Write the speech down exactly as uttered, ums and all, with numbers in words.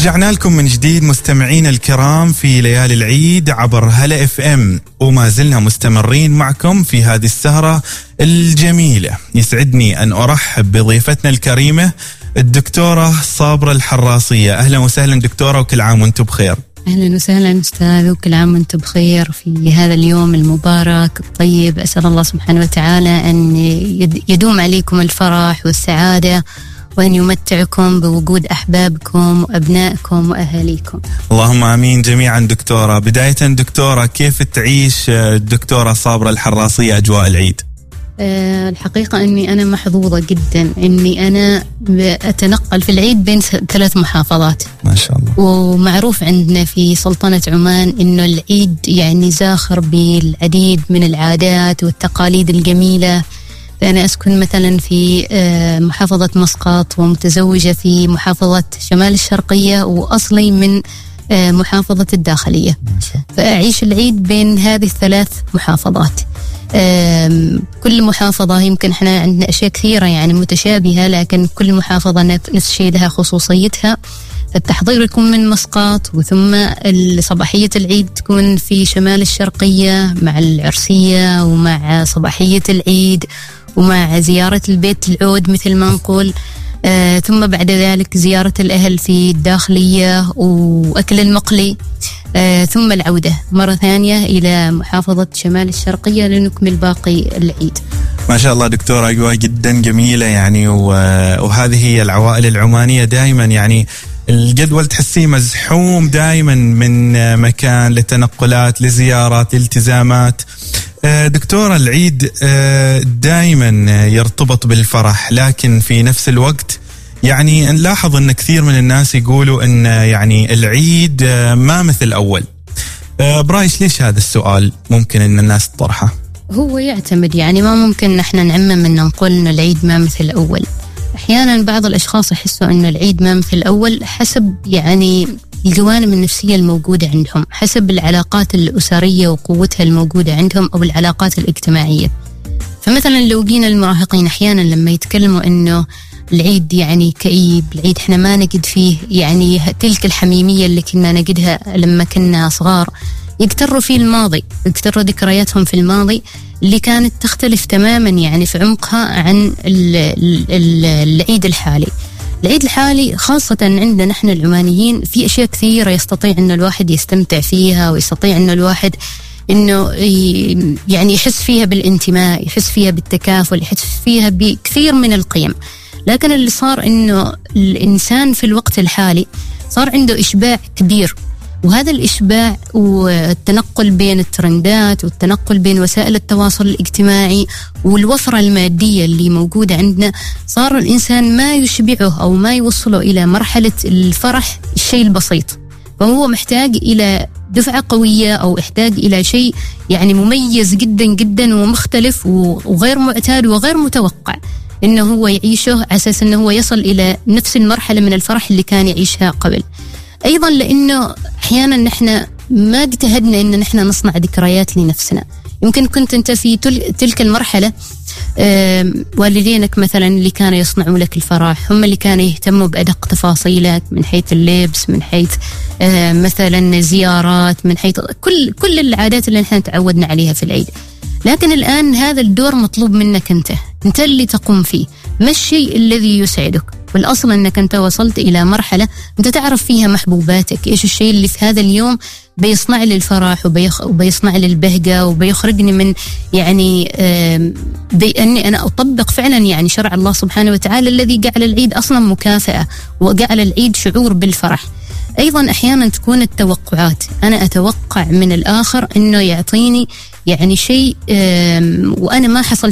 رجعنا لكم من جديد مستمعين الكرام في ليالي العيد عبر هلا اف ام، وما زلنا مستمرين معكم في هذه السهرة الجميلة. يسعدني أن أرحب بضيفتنا الكريمة الدكتورة صابرة الحراصية. أهلا وسهلا دكتورة، وكل عام وانتم بخير. أهلا وسهلا أستاذ، وكل عام وانتم بخير في هذا اليوم المبارك الطيب. أسأل الله سبحانه وتعالى أن يدوم عليكم الفرح والسعادة، وأن يمتعكم بوجود أحبابكم وأبنائكم وأهاليكم. اللهم آمين جميعا. دكتورة، بداية دكتورة، كيف تعيش الدكتورة صابرة الحراصية أجواء العيد؟ أه الحقيقة أني أنا محظوظة جدا أني أنا أتنقل في العيد بين ثلاث محافظات ما شاء الله. ومعروف عندنا في سلطنة عمان أنه العيد يعني زاخر بالعديد من العادات والتقاليد الجميلة. أنا أسكن مثلا في محافظة مسقط، ومتزوجة في محافظة شمال الشرقية، وأصلي من محافظة الداخلية، فأعيش العيد بين هذه الثلاث محافظات. كل محافظة يمكن احنا عندنا أشياء كثيرة يعني متشابهة، لكن كل محافظة نفس الشيء لها خصوصيتها. التحضير يكون من مسقط، وثم صباحية العيد تكون في شمال الشرقية مع العرسية ومع صباحية العيد ومع زيارة البيت العود مثل ما نقول، آه ثم بعد ذلك زيارة الأهل في الداخلية وأكل المقلي، آه ثم العودة مرة ثانية إلى محافظة شمال الشرقية لنكمل باقي العيد. ما شاء الله دكتورة، أجواء جدا جميلة يعني، وهذه هي العوائل العمانية دائما يعني الجدول تحسيه مزحوم دائما، من مكان لتنقلات لزيارات لالتزامات. دكتورة، العيد دائما يرتبط بالفرح، لكن في نفس الوقت يعني نلاحظ أن كثير من الناس يقولوا أن يعني العيد ما مثل أول. برايش ليش هذا السؤال ممكن أن الناس تطرحه؟ هو يعتمد يعني ما ممكن نحن نعمم أن نقول أن العيد ما مثل أول. أحيانا بعض الأشخاص يحسوا أن العيد ما مثل أول حسب يعني الجوانب النفسية الموجودة عندهم، حسب العلاقات الأسرية وقوتها الموجودة عندهم، أو العلاقات الاجتماعية. فمثلا لو جينا المراهقين أحيانا لما يتكلموا أنه العيد يعني كئيب، العيد احنا ما نجد فيه يعني تلك الحميمية اللي كنا نجدها لما كنا صغار، يكتروا في الماضي، يكتروا ذكرياتهم في الماضي اللي كانت تختلف تماما يعني في عمقها عن العيد الحالي. العيد الحالي خاصة عندنا نحن العمانيين في أشياء كثيرة يستطيع أن الواحد يستمتع فيها، ويستطيع أن الواحد أنه يعني يحس فيها بالانتماء، يحس فيها بالتكافل، يحس فيها بكثير من القيم. لكن اللي صار أنه الإنسان في الوقت الحالي صار عنده إشباع كبير، وهذا الإشباع والتنقل بين الترندات والتنقل بين وسائل التواصل الاجتماعي والوفرة المادية اللي موجودة عندنا، صار الإنسان ما يشبعه أو ما يوصله إلى مرحلة الفرح الشيء البسيط، فهو محتاج إلى دفعة قوية، أو يحتاج إلى شيء يعني مميز جدا جدا ومختلف وغير معتاد وغير متوقع إنه هو يعيشه، على أساس إنه هو يصل إلى نفس المرحلة من الفرح اللي كان يعيشها قبل. أيضا لأنه أحيانا نحن ما اجتهدنا إن نحن نصنع ذكريات لنفسنا. يمكن كنت أنت في تلك المرحلة والدينك مثلا اللي كانوا يصنعوا لك الفرح هم اللي كانوا يهتموا بأدق تفاصيلك، من حيث اللبس، من حيث مثلا زيارات، من حيث كل كل العادات اللي نحن تعودنا عليها في العيد. لكن الآن هذا الدور مطلوب منك أنت أنت اللي تقوم فيه، ما الشيء الذي يسعدك. والأصل أنك أنت وصلت إلى مرحلة أنت تعرف فيها محبوباتك، إيش الشيء اللي في هذا اليوم بيصنع لي الفرح وبيخ... وبيصنع لي البهجة وبيخرجني من يعني بأني أنا أطبق فعلا يعني شرع الله سبحانه وتعالى الذي جعل العيد أصلا مكافأة، وجعل العيد شعور بالفرح. أيضا أحيانا تكون التوقعات، أنا أتوقع من الآخر أنه يعطيني يعني شيء وأنا ما حصل